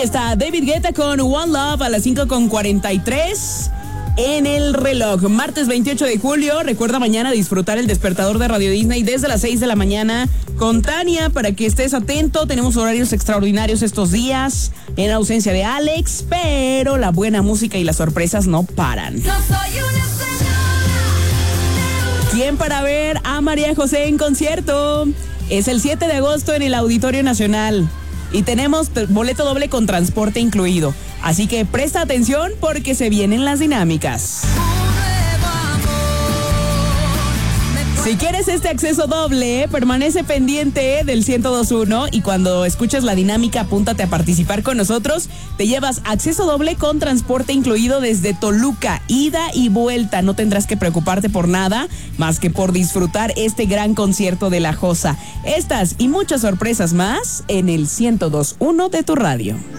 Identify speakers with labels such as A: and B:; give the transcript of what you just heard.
A: Ahí está David Guetta con One Love a las 5:43 en el reloj. Martes 28 de julio. Recuerda mañana disfrutar el despertador de Radio Disney desde las 6 de la mañana con Tania para que estés atento. Tenemos horarios extraordinarios estos días en ausencia de Alex, pero la buena música y las sorpresas no paran.
B: No soy una señora.
A: ¿Quién para ver a María José en concierto? Es el 7 de agosto en el Auditorio Nacional. Y tenemos boleto doble con transporte incluido. Así que presta atención porque se vienen las dinámicas. Si quieres este acceso doble, permanece pendiente del 102.1 y cuando escuches la dinámica, apúntate a participar con nosotros. Te llevas acceso doble con transporte incluido desde Toluca, ida y vuelta. No tendrás que preocuparte por nada más que por disfrutar este gran concierto de La Josa. Estas y muchas sorpresas más en el 102.1 de tu radio.